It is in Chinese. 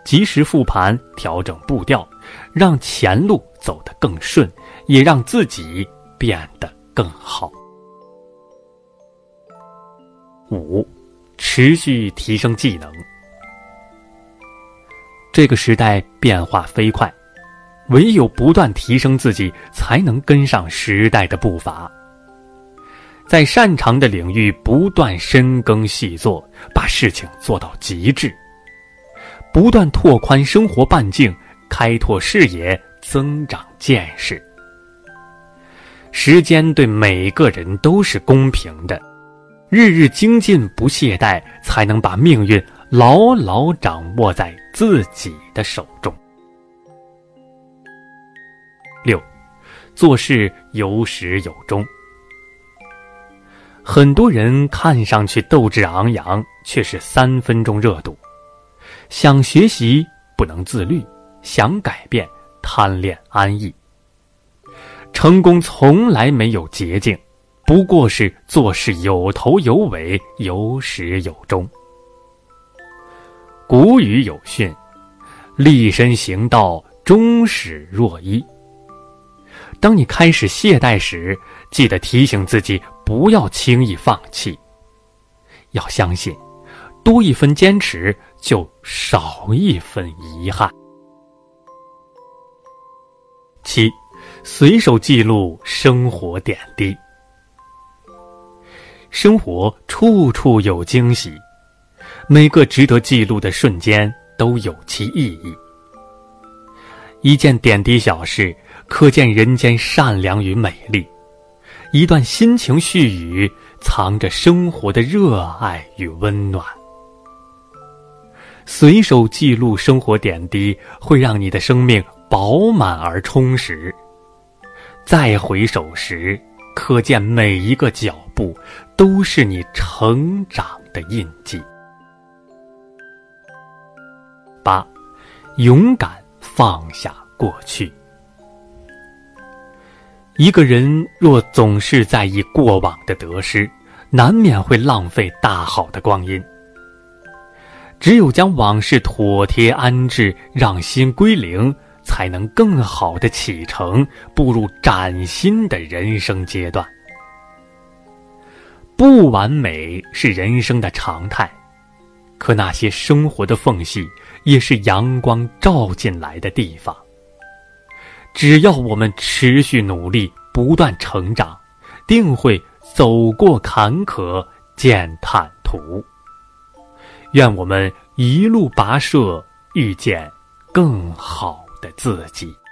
及时复盘，调整步调，让前路走得更顺，也让自己变得更好。5. 持续提升技能。这个时代变化飞快，唯有不断提升自己，才能跟上时代的步伐。在擅长的领域不断深耕细作，把事情做到极致，不断拓宽生活半径，开拓视野，增长见识。时间对每个人都是公平的，日日精进不懈怠，才能把命运牢牢掌握在自己的手中。6. 做事有始有终。很多人看上去斗志昂扬，却是3分钟热度。想学习不能自律，想改变贪恋安逸。成功从来没有捷径，不过是做事有头有尾，有始有终。古语有训，立身行道，终始若一。当你开始懈怠时，记得提醒自己不要轻易放弃。要相信，多一分坚持，就少一分遗憾。7. 随手记录生活点滴。生活处处有惊喜，每个值得记录的瞬间都有其意义。一件点滴小事，可见人间善良与美丽；一段心情絮语，藏着生活的热爱与温暖。随手记录生活点滴，会让你的生命饱满而充实。再回首时，可见每一个脚步都是你成长的印记。8. 勇敢放下过去。一个人若总是在意过往的得失，难免会浪费大好的光阴。只有将往事妥帖安置，让心归零，才能更好地启程，步入崭新的人生阶段。不完美是人生的常态，可那些生活的缝隙，也是阳光照进来的地方。只要我们持续努力，不断成长，定会走过坎坷，见坦途。愿我们一路跋涉，遇见更好的自己。